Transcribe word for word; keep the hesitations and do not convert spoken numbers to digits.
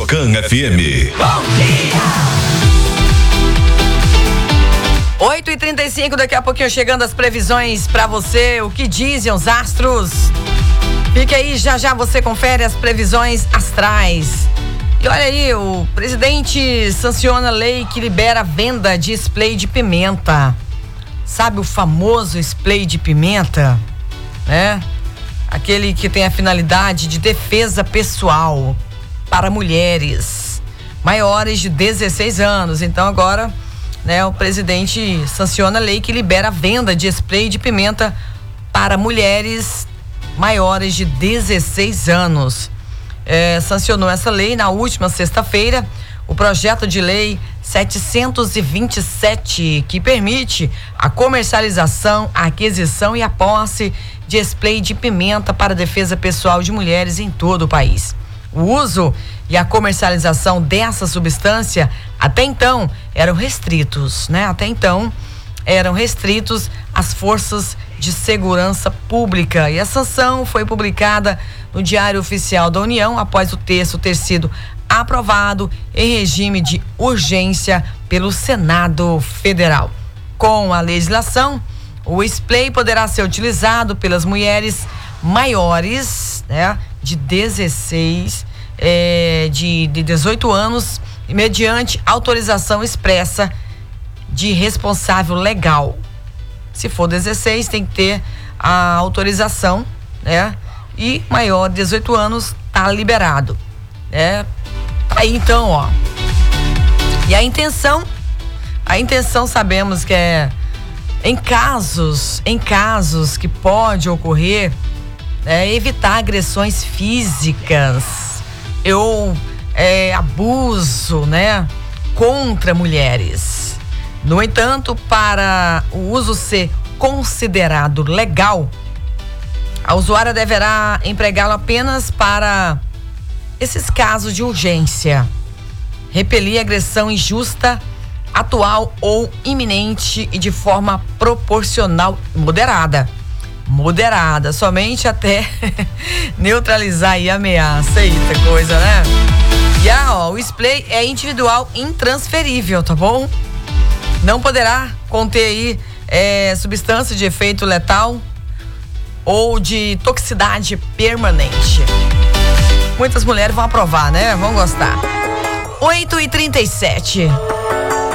Tucano F M. Bom dia! oito e trinta e cinco, daqui a pouquinho chegando as previsões pra você, o que dizem os astros. Fique aí, já já você confere as previsões astrais. E olha aí, o presidente sanciona a lei que libera a venda de spray de pimenta. Sabe o famoso spray de pimenta? Né? Aquele que tem a finalidade de defesa pessoal para mulheres maiores de dezesseis anos. Então agora, né, o presidente sanciona a lei que libera a venda de spray de pimenta para mulheres maiores de dezesseis anos. É, sancionou essa lei na última sexta-feira o projeto de lei setecentos e vinte e sete, que permite a comercialização, a aquisição e a posse de spray de pimenta para defesa pessoal de mulheres em todo o país. O uso e a comercialização dessa substância até então eram restritos, né? Até então eram restritos às forças de segurança pública, e a sanção foi publicada no Diário Oficial da União após o texto ter sido aprovado em regime de urgência pelo Senado Federal. Com a legislação, o spray poderá ser utilizado pelas mulheres maiores, né, de dezesseis, é, de, de dezoito anos, mediante autorização expressa de responsável legal. Se for dezesseis, tem que ter a autorização, né? E maior de dezoito anos tá liberado, né? Tá aí então, ó. E a intenção, a intenção sabemos que é em casos, em casos que pode ocorrer, é, evitar agressões físicas ou é, abuso, né, contra mulheres. No entanto, para o uso ser considerado legal, a usuária deverá empregá-lo apenas para esses casos de urgência, repelir agressão injusta, atual ou iminente e de forma proporcional moderada. Moderada, somente até neutralizar aí a ameaça. Eita coisa, né? E ah, ó, o spray é individual intransferível, tá bom? Não poderá conter aí é, substância de efeito letal ou de toxicidade permanente. Muitas mulheres vão aprovar, né? Vão gostar. oito e trinta e sete.